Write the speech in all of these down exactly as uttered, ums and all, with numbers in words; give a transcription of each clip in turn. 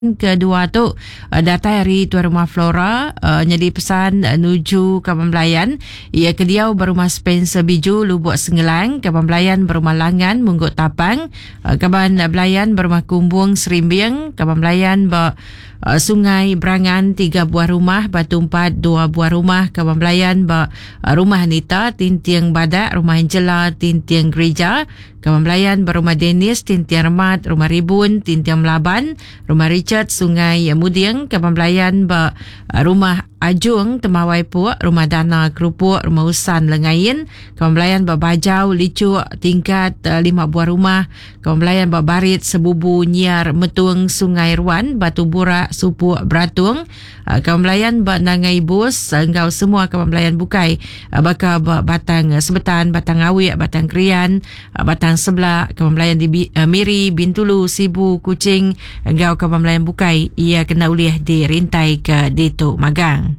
kedua tu uh, datai hari Tuan Rumah Flora uh, nyedi pesan uh, nuju Kaban Belayan ia kediau berumah Spencer Biju Lubuk Senggelang, Kaban Belayan berumah Langan Munggut Tapang, uh, Kaban Belayan berumah Kumbung Serimbing, Kaban Belayan ber Uh, Sungai Berangan tiga buah rumah, Batu Empat dua buah rumah, Kaban Belayan ber uh, Rumah Anita Tintiang Badak, Rumah Angela Tintiang Gereja, Kaban Belayan berumah Dennis Tintiang Remat, Rumah Ribun Tintiang Melaban, Rumah Richard Sungai Mudiang, Kaban Belayan ber uh, Rumah Ajung Temawai Puak, Rumah Dana Kerupuk, Rumah Usan Lengayin, Kaban Belayan berbajau Licuk tingkat uh, lima buah rumah, Kaban Belayan berbarit Sebubu Nyiar Metung Sungai Ruan, Batu Burak Supuk Beratung, uh, Kaban Belayan bernangai bus engkau semua Kaban Belayan bukai uh, bakal batang uh, sebetan, batang awik, batang krian, uh, batang sebelah, Kaban Belayan di uh, Miri, Bintulu, Sibu, Kucing engkau Kaban Belayan bukai ia kena ulih dirintai ke Dituk Magang.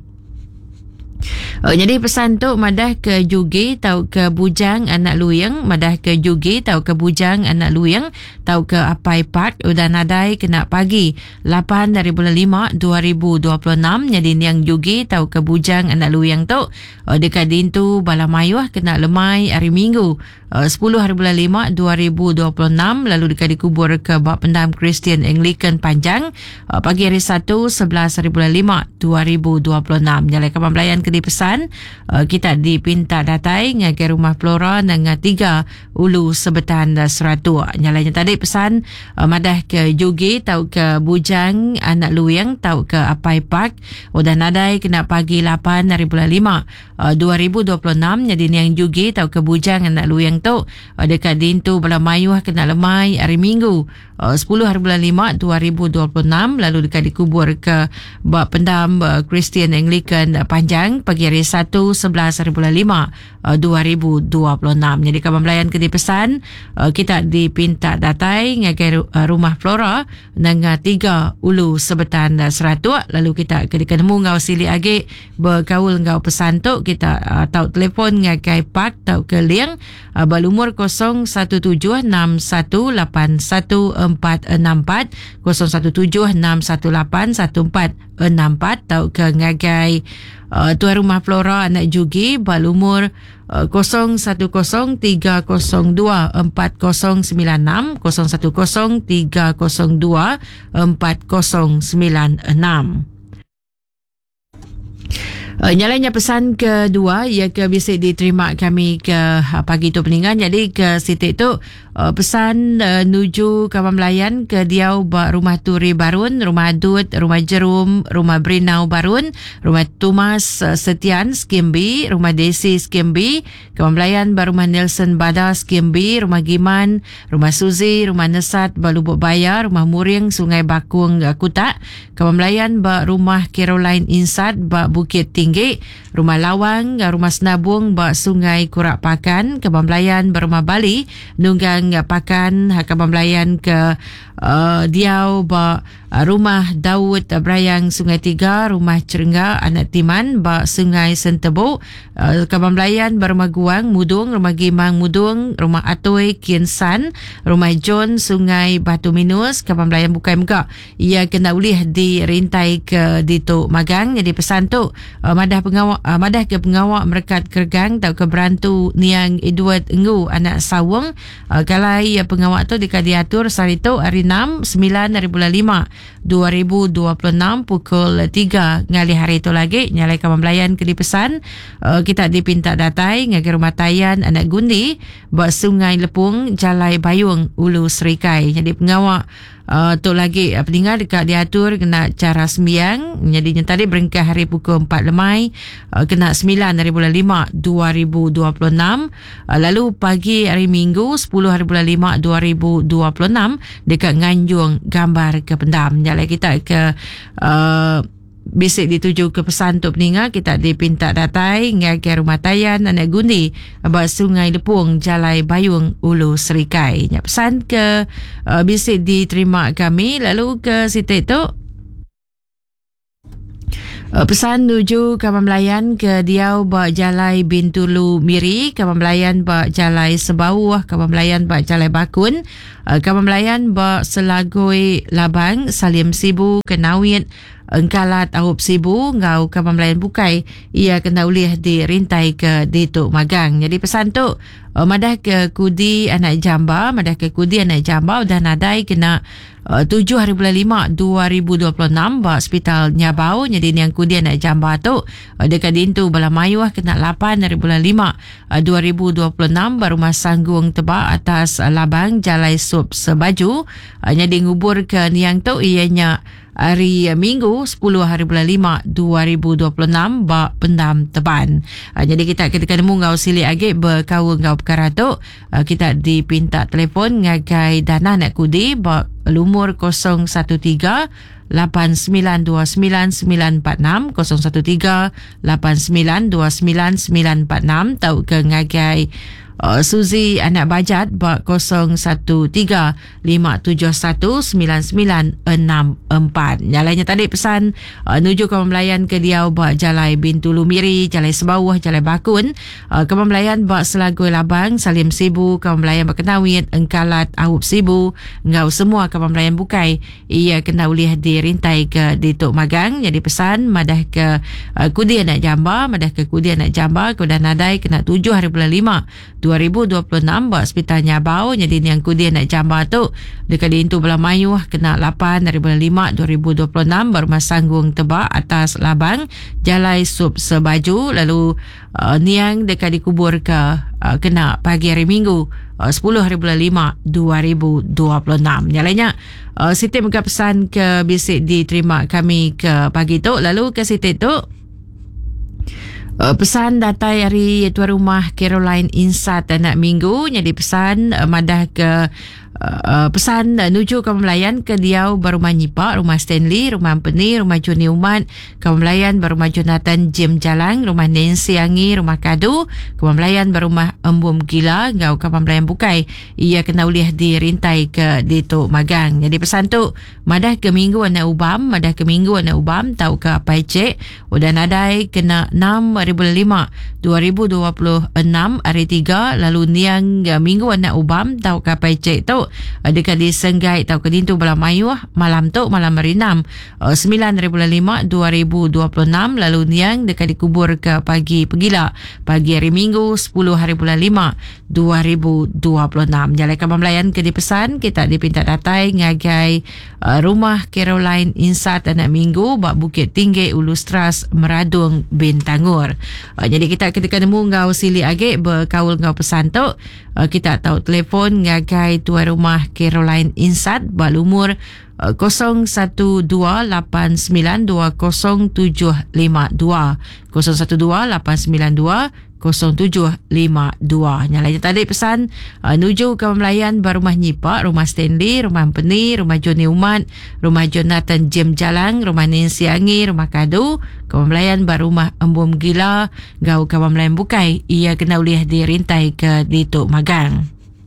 Oh, jadi pesan tu madah ke Jugi tau ke Bujang Anak Luyang, madah ke Jugi tau ke Bujang Anak Luyang, tau ke Apai Park udah nadai kena pagi lapan dari bulan lima dua ribu dua puluh enam. Jadi yang Jugi tau ke Bujang Anak Luyang tu oh, dekat dintu Balamayuh kena lemai hari Minggu uh, sepuluh hari bulan lima dua ribu dua puluh enam, lalu dekat dikubur ke Bak Pendam Kristian Anglican Panjang uh, pagi hari Sabtu sebelas hari bulan lima dua ribu dua puluh enam. Nyalai Kaban Belayan di pesan uh, kita dipinta datai ngagai Rumah Flora dengan tiga ulu sebetan seratus. Nyalanya tadi pesan uh, madah ke Jugi tau ke Bujang Anak Luyang, tau ke Apai Park udah nadai kena pagi lapan hari bulan lima uh, dua ribu dua puluh enam. Jadi yang Jugi tau ke Bujang Anak Luyang tu uh, dekat dintu Balamayuh kena lemai hari Minggu uh, sepuluh hari bulan lima dua ribu dua puluh enam, lalu dekat dikubur ke Bak Pendam uh, Kristian Anglican uh, Panjang pagi hari satu sebelas hari bulan lima dua ribu dua puluh enam. Jadi Kaban Belayan kena pesan uh, kita dipinta datai ngagai uh, Rumah Flora dengan tiga ulu sebetan uh, seratus, lalu kita kena ketemu ngau sili agi berkaul ngau pesan tu kita uh, tau telefon ngagai Park tau ke Liang uh, berumur kosong satu tujuh enam satu lapan satu empat enam empat kosong satu tujuh enam satu lapan satu empat enam empat, tau ke ngagai Uh, Tuan Rumah Flora Anak Jugi berumur uh, kosong satu kosong tiga kosong dua empat kosong sembilan enam kosong satu kosong tiga kosong dua empat kosong sembilan enam. Uh, nyalanya pesan kedua ia ke bisik diterima kami ke uh, pagi tu peningan. Jadi ke sitik tu uh, pesan uh, nuju Kaban Belayan ke Diau Rumah Turi Barun, Rumah Adut, Rumah Jerum, Rumah Brinau Barun, Rumah Tumas uh, Setian Skimbi, Rumah Desi Skimbi, Kaban Belayan Rumah Nelson Bada Skimbi, Rumah Giman, Rumah Suzi, Rumah Nesat Balubuk Baya, Rumah Muring Sungai Bakung uh, Kutak, Kaban Belayan Rumah Caroline Insat Bukit Tinggi, Rumah Lawang, Rumah Senabung Bak Sungai Kurak Pakan, Kaban Belayan Rumah Bali Nunggang Pakan, Kaban Belayan ke uh, Diau Bak uh, Rumah Daud Brayang Sungai Tiga, Rumah Cerengga Anak Timan Bak Sungai Sentebuk, uh, Kaban Belayan Rumah Guang Mudung, Rumah Gimang Mudung, Rumah Atoy Kiensan, Rumah John Sungai Batu Minus, Kaban Belayan Bukai Megak ia kena ulih dirintai ke Dituk Magang. Jadi pesan tu uh, madah pengawak uh, madah ke pengawak Merekat Kergang tau ke Berantu Niang Edward Engu Anak Sawung, uh, kalai uh, pengawak tu dekat diatur sari tu hari enam sembilan hari bulan lima dua ribu dua puluh enam pukul tiga ngali hari tu lagi. Nyalai Kaban Belayan ke dipesan uh, kita dipinta datai ngagai Rumah Tayan Anak Gundi buat Sungai Lepung Jalai Bayung Ulu Serikai. Jadi pengawak Uh, tu lagi uh, peninggal dekat diatur kena cara sembiang. Jadi tadi berengkah hari pukul empat lemai uh, kena sembilan hari bulan lima dua ribu dua puluh enam, uh, lalu pagi hari Minggu sepuluh hari bulan lima dua ribu dua puluh enam dekat Nganjung Gambar ke Pendam. Jalan kita ke uh, bisik dituju ke pesan tu peningal kita dipinta datai ngagai Rumah Tayan Anak Gundi Bak Sungai Lepung Jalai Bayung Ulu Serikai. Pesan ke uh, bisik diterima kami. Lalu ke sitik tu Uh, pesan nuju Kawan Melayan ke Diau bak Jalai Bintulu Miri, Kawan Melayan bak Jalai Sebawah, Kawan Melayan bak Jalai Bakun, uh, Kawan Melayan bak Selagoi Labang, Salim Sibu, Kenawit, Engkalat Aup Sibu, ngau Kawan Melayan Bukai, ia kena ulih dirintai ke Dituk Magang. Jadi pesan tu, uh, madah ke Kudi Anak Jamba, madah ke Kudi Anak Jamba, udah nadai kena Uh, tujuh hari bulan lima dua ribu dua puluh enam bak Hospital Nyabau. Jadi ni yang Kudi Anak Jamba tu uh, dekat dintu Bala Mayuh kena lapan hari bulan lima uh, dua ribu dua puluh enam bar Rumah Sanggung Tebak atas uh, Labang Jalai Sup Sebaju. uh, Jadi ngubur ke niang tu ianya hari uh, Minggu sepuluh hari bulan lima dua ribu dua puluh enam bak Pendam Teban. uh, Jadi kita ketika nemu ngau sili age berkau ngau perkara tu, uh, kita dipinta telefon ngagai dana nak Kudi bak lumur kosong satu tiga lapan sembilan dua sembilan sembilan empat enam, kosong satu tiga lapan sembilan dua sembilan sembilan empat enam, tau ke ngagai uh, Suzy Anak Bajat bak kosong satu tiga lima tujuh satu sembilan sembilan enam empat. Yang lainnya tadi pesan uh, nuju Kawan Melayan ke Diau bak Jalai Bintulu Miri, Jalai Sebawah, Jalai Bakun, uh, Kawan Melayan bak Selagoi Labang, Salim Sibu, Kawan Melayan bak Kenawit, Engkalat Aup Sibu, ngau semua Kawan Melayan Bukai, ia kena ulih dirintai ke Dituk Magang. Jadi pesan madah ke uh, Kudi Anak Jamba, madah ke Kudi Anak Jamba, kau dah nadai kena tujuh hari bulan lima dua ribu dua puluh enam bak Hospital Nyabau. Jadi ni yang Kudi Anak Jamba tu dekat dintu Bala Mayuh kena lapan hari bulan lima dua ribu dua puluh enam bar Rumah Sanggung Tebak atas Labang Jalai Sup Sebaju. Lalu uh, niang dekat dikubur ke uh, kena pagi hari Minggu uh, sepuluh hari bulan lima dua ribu dua puluh enam. Yang lainnya uh, Siti muka pesan ke bisik diterima kami ke pagi tu. Lalu ke Siti tu Uh, pesan datai hari Tuan Rumah Caroline Insat anak minggu. Jadi pesan uh, madah ke Uh, pesan uh, nuju Kawan Melayan ke Diau Rumah Nyipak, Rumah Stanley, Rumah Ampeni, Rumah Joni Umat, Kawan Melayan Rumah Jonathan Jim Jalang, Rumah Nancy Angi, Rumah Kadu, Kawan Melayan Rumah Embum Gila, ngau Kawan Melayan Bukai, ia kena ulih dirintai ke Dituk Magang. Jadi pesan tu madah ke Minggu anak ubam, madah ke Minggu anak ubam, tau ke apa cek udah nadai kena enam hari bulan lima dua ribu dua puluh enam hari tiga. Lalu niang uh, Minggu anak ubam, tau ke apa cek tu dekat di Senggai tau ke dintu Bala Mayuh malam tu malam hari enam sembilan hari bulan lima dua ribu dua puluh enam. Lalu niang dekat dikubur ke pagi Pegila pagi hari Minggu sepuluh hari bulan lima dua ribu dua puluh enam. Jalai Kawan Melayan ke dipesan kita dipinta datai ngagai uh, Rumah Caroline Insat anak minggu bak Bukit Tinggi Ulustras Meradung Bintangur. uh, Jadi kita ketika nemu ngau sili age berkaul ngau pesan tu, uh, kita tahu telefon ngagai Tuan Rumah Caroline Insat bak lumur uh, kosong satu dua lapan sembilan dua kosong tujuh lima dua, kosong satu dua lapan sembilan dua kosong tujuh lima dua. Yang lainnya tadi pesan uh, nuju Kawan Melayan Rumah Nyipak, Rumah Stanley, Rumah Ampeni, Rumah Joni Umat, Rumah Jonathan Jim Jalang, Rumah Nancy Angi, Rumah Kadu, Kawan Melayan Rumah Embum Gila, ngau Kawan Melayan Bukai, ia kena ulih dirintai ke Dituk Magang.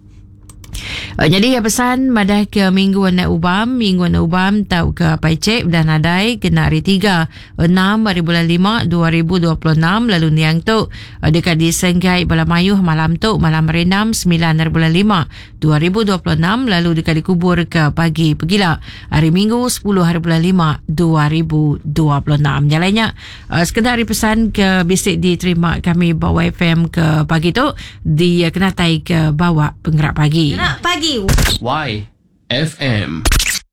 Uh, jadi ya pesan madah ke Minggu anak ubam, Minggu anak ubam tau ke apa cek dan adai kena hari tiga enam hari bulan lima dua ribu dua puluh enam. Lalu niang tu uh, dekat di Senggai Bala Mayuh malam tu malam hari enam sembilan hari bulan lima dua ribu dua puluh enam. Lalu dekat dikubur ke pagi Pegila hari Minggu sepuluh hari bulan lima dua ribu dua puluh enam. Yang lainnya uh, sekedar pesan ke bisik diterima kami bawa F M ke pagi tu di uh, kenatai ke bawa penggerak pagi. Pagi Y F M.